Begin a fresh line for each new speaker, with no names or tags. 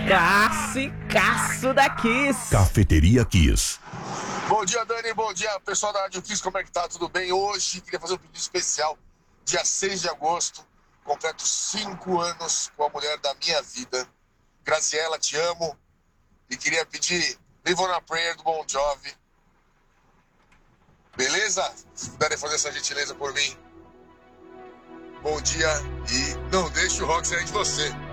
Classicaço da Kiss.
Cafeteria Kiss.
Bom dia, Dani, bom dia, pessoal da Rádio Kiss, como é que tá? Tudo bem? Hoje queria fazer um pedido especial. Dia 6 de agosto, completo 5 anos com a mulher da minha vida. Graziela, te amo. E queria pedir Live on a Prayer do Bon Jovi. Beleza? Se puderem fazer essa gentileza por mim. Bom dia e não deixe o rock sair de você.